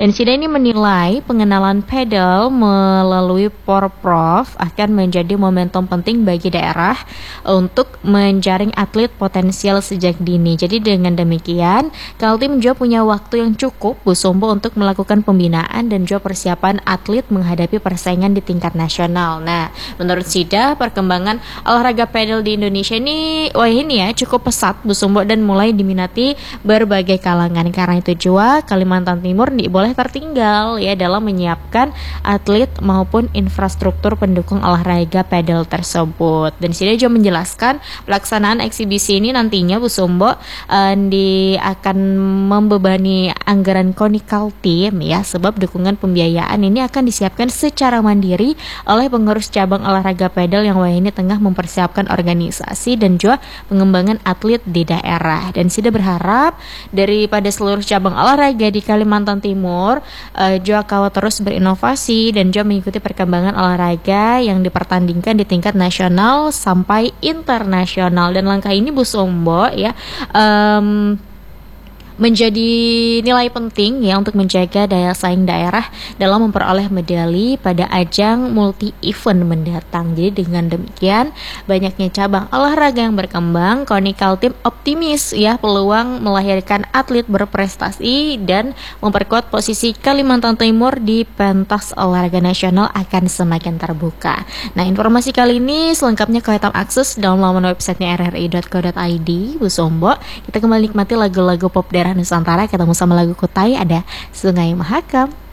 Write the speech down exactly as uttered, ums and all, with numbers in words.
Dan Sida ini menilai pengenalan pedal melalui Porprov akan menjadi momentum penting bagi daerah untuk menjaring atlet potensial sejak dini. Jadi dengan demikian, Kaltim juga punya waktu yang cukup Bu Sombo untuk melakukan pembinaan dan juga persiapan atlet menghadapi persaingan di tingkat nasional. Nah, menurut Sida, perkembangan olahraga pedal di Indonesia ini, wah ini ya cukup pesat Bu Sombo dan mulai diminati berbagai kalangan. Karena itu juga Kalimantan Timur tidak boleh tertinggal ya dalam menyiapkan atlet maupun infrastruktur pendukung olahraga pedal tersebut. Dan Sida juga menjelaskan pelaksanaan eksibisi ini nantinya Bu Sombo uh, di akan membebani anggaran KONI Kaltim ya, sebab dukungan pembiayaan ini akan disiapkan secara mandiri oleh pengurus cabang olahraga pedal yang wah ini tengah mempersiapkan organisasi dan juga pengembangan atlet di daerah. Dan Sida berharap daripada seluruh cabang olahraga di Kalimantan Timur uh, juga kawat terus berinovasi dan juga mengikuti perkembangan olahraga yang dipertandingkan di tingkat nasional sampai internasional. Dan langkah ini Bu Sombo ya um, menjadi nilai penting ya untuk menjaga daya saing daerah dalam memperoleh medali pada ajang multi event mendatang. Jadi dengan demikian banyaknya cabang olahraga yang berkembang, KONI Kaltim optimis ya peluang melahirkan atlet berprestasi dan memperkuat posisi Kalimantan Timur di pentas olahraga nasional akan semakin terbuka. Nah, informasi kali ini selengkapnya kalian akses dalam laman websitenya r r i dot co dot i d. Bu Sombo, kita kembali nikmati lagu-lagu pop daerah Nusantara. Ketemu sama lagu Kutai, ada Sungai Mahakam.